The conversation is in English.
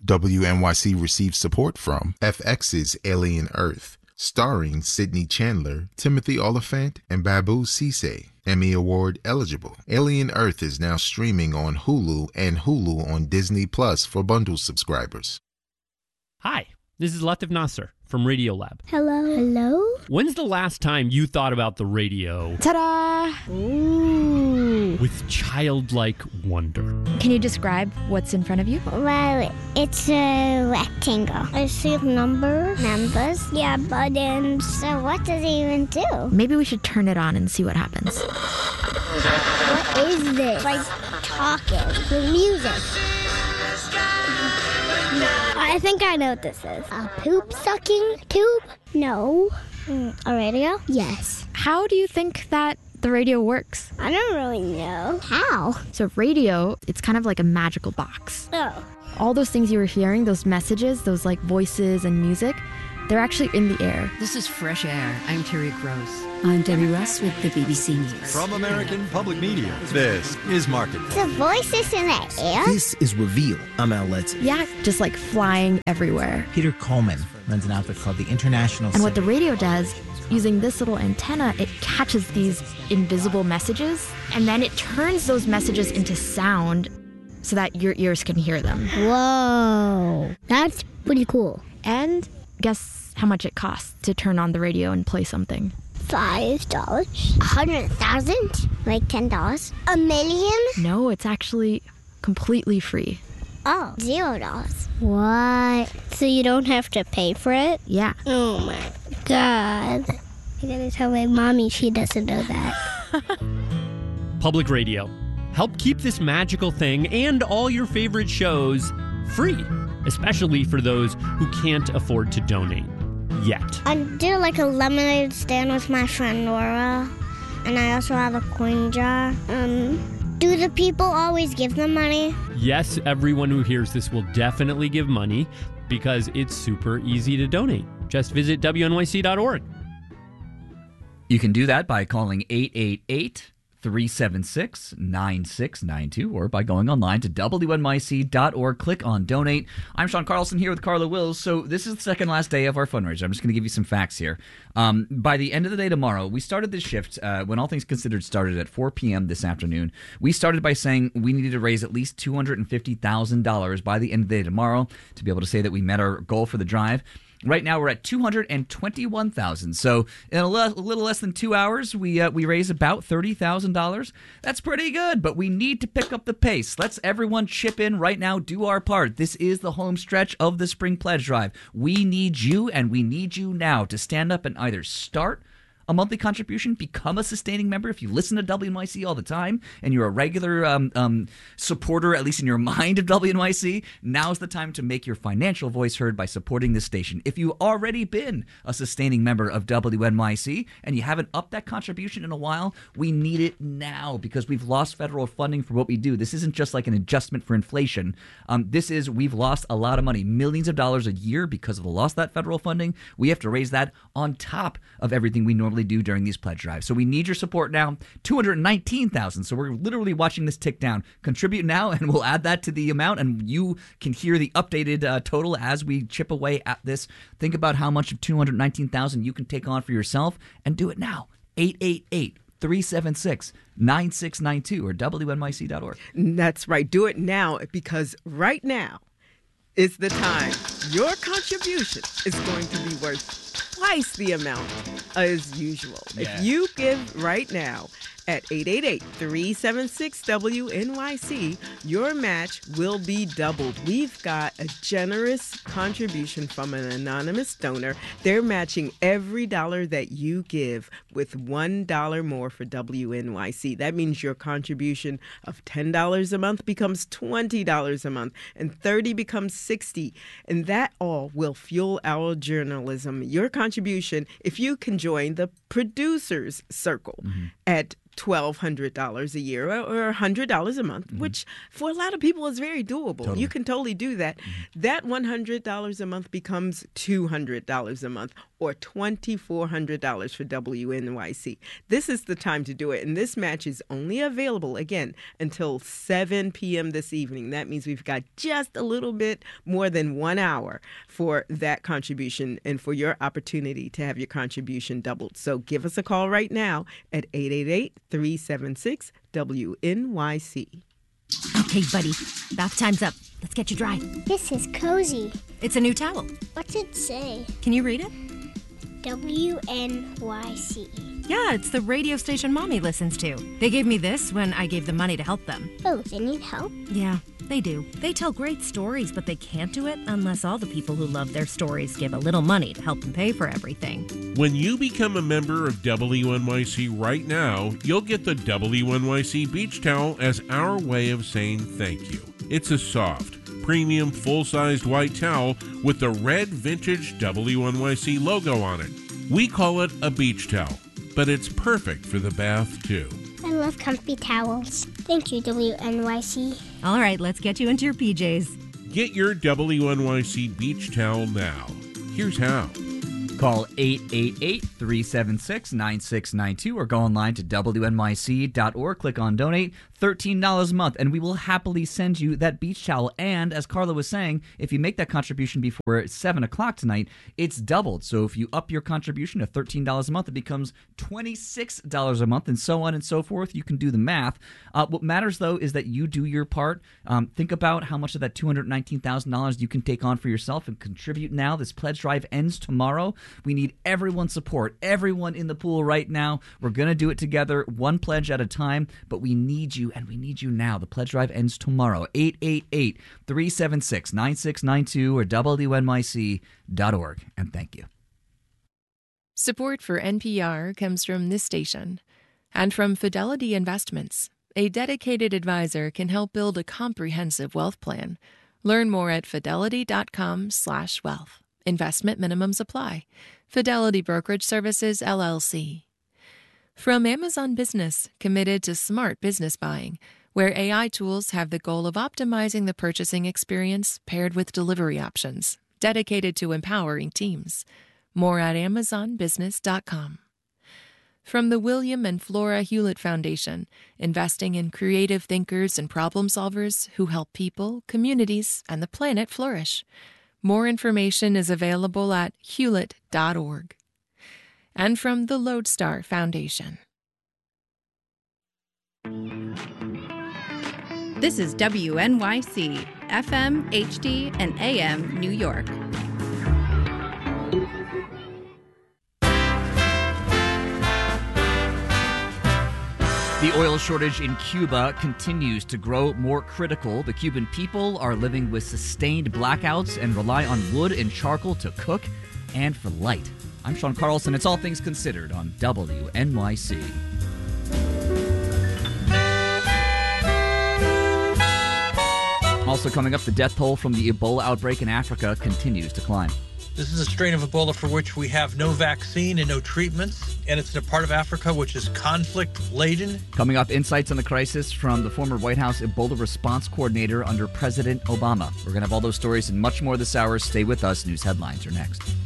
WNYC received support from FX's Alien Earth, starring Sidney Chandler, Timothy Oliphant, and Babu Cisse. Emmy Award eligible. Alien Earth is now streaming on Hulu and Hulu on Disney Plus for bundle subscribers. Hi, this is Latif Nasser from Radiolab. Hello. Hello? When's the last time you thought about the radio? Ta-da! Ooh. With childlike wonder? Can you describe what's in front of you? Well, it's a rectangle. I see numbers. Yeah, buttons. So what does it even do? Maybe we should turn it on and see what happens. What is this? Like talking with music. I think I know what this is. A poop sucking tube? No. A radio? Yes. How do you think that the radio works? I don't really know. How? So radio, it's kind of like a magical box. Oh. All those things you were hearing, those messages, those like voices and music, they're actually in the air. This is Fresh Air. I'm Terry Gross. I'm Debbie Russ with the BBC News. From American Public Media, this is Market. The voices in the air? This is Reveal. I'm Al Letty. Yeah, just like flying everywhere. Peter Coleman runs an outfit called the International And what the radio does, using this little antenna, it catches these invisible messages, and then it turns those messages into sound so that your ears can hear them. Whoa. That's pretty cool. And guess how much it costs to turn on the radio and play something? $5. 100,000? Like $10? A million? No, it's actually completely free. Oh, $0. What? So you don't have to pay for it? Yeah. Oh my God. I gotta tell my mommy she doesn't know that. Public radio. Help keep this magical thing and all your favorite shows free, especially for those who can't afford to donate yet. I do like a lemonade stand with my friend Laura, and I also have a coin jar. Do the people always give them money? Yes, everyone who hears this will definitely give money because it's super easy to donate. Just visit WNYC.org. You can do that by calling 888-376-9692 or by going online to WNYC.org. Click on Donate. I'm Sean Carlson here with Carla Wills. So this is the second last day of our fundraiser. I'm just going to give you some facts here. By the end of the day tomorrow, we started this shift when All Things Considered started at 4 p.m. this afternoon. We started by saying we needed to raise at least $250,000 by the end of the day tomorrow to be able to say that we met our goal for the drive. Right now, we're at $221,000. So in a little less than 2 hours, we raised about $30,000. That's pretty good, but we need to pick up the pace. Let's everyone chip in right now, do our part. This is the home stretch of the Spring Pledge Drive. We need you, and we need you now to stand up and either start a monthly contribution, become a sustaining member. If you listen to WNYC all the time and you're a regular supporter, at least in your mind, of WNYC, now's the time to make your financial voice heard by supporting this station. If you've already been a sustaining member of WNYC and you haven't upped that contribution in a while, we need it now because we've lost federal funding for what we do. This isn't just like an adjustment for inflation. We've lost a lot of money, millions of dollars a year because of the loss of that federal funding. We have to raise that on top of everything we normally do during these pledge drives. So we need your support now. 219,000. So we're literally watching this tick down. Contribute now and we'll add that to the amount and you can hear the updated total as we chip away at this. Think about how much of 219,000 you can take on for yourself and do it now. 888-376-9692 or WNYC.org. That's right. Do it now because right now is the time. Your contribution is going to be worth twice the amount as usual. Yeah. If you give right now at 888-376-WNYC, your match will be doubled. We've got a generous contribution from an anonymous donor. They're matching every dollar that you give with $1 more for WNYC. That means your contribution of $10 a month becomes $20 a month, and $30 becomes $60. And that all will fuel our journalism. Your contribution, if you can join the Producers Circle at $1,200 a year or $100 a month, which for a lot of people is very doable. Totally. You can totally do that. That $100 a month becomes $200 a month or $2,400 for WNYC. This is the time to do it. And this match is only available, again, until 7 p.m. this evening. That means we've got just a little bit more than 1 hour for that contribution and for your opportunity to have your contribution doubled. So give us a call right now at 888-376-WNYC. Okay, buddy, bath time's up. Let's get you dry. This is cozy. It's a new towel. What's it say? Can you read it? WNYC. Yeah, it's the radio station Mommy listens to. They gave me this when I gave them money to help them. Oh, they need help? Yeah, they do. They tell great stories, but they can't do it unless all the people who love their stories give a little money to help them pay for everything. When you become a member of WNYC right now, you'll get the WNYC beach towel as our way of saying thank you. It's a soft, premium, full-sized white towel with the red vintage WNYC logo on it. We call it a beach towel, but it's perfect for the bath, too. I love comfy towels. Thank you, WNYC. All right, let's get you into your PJs. Get your WNYC beach towel now. Here's how. Call 888-376-9692 or go online to WNYC.org. Click on donate. $13 a month, and we will happily send you that beach towel. And as Carla was saying, if you make that contribution before 7 o'clock tonight, it's doubled. So if you up your contribution to $13 a month, it becomes $26 a month, and so on and so forth. You can do the math. What matters, though, is that you do your part. Think about how much of that $219,000 you can take on for yourself and contribute now. This pledge drive ends tomorrow. We need everyone's support, everyone in the pool right now. We're going to do it together, one pledge at a time, but we need you, and we need you now. The pledge drive ends tomorrow. 888-376-9692 or WNYC.org. And thank you. Support for NPR comes from this station and from Fidelity Investments. A dedicated advisor can help build a comprehensive wealth plan. Learn more at fidelity.com/wealth. Investment minimums apply. Fidelity Brokerage Services, LLC. From Amazon Business, committed to smart business buying, where AI tools have the goal of optimizing the purchasing experience paired with delivery options, dedicated to empowering teams. More at amazonbusiness.com. From the William and Flora Hewlett Foundation, investing in creative thinkers and problem solvers who help people, communities, and the planet flourish. More information is available at hewlett.org. And from the Lodestar Foundation. This is WNYC, FM, HD, and AM New York. The oil shortage in Cuba continues to grow more critical. The Cuban people are living with sustained blackouts and rely on wood and charcoal to cook and for light. I'm Sean Carlson. It's All Things Considered on WNYC. Also coming up, the death toll from the Ebola outbreak in Africa continues to climb. This is a strain of Ebola for which we have no vaccine and no treatments, and it's in a part of Africa which is conflict-laden. Coming up, insights on the crisis from the former White House Ebola response coordinator under President Obama. We're going to have all those stories and much more this hour. Stay with us. News headlines are next.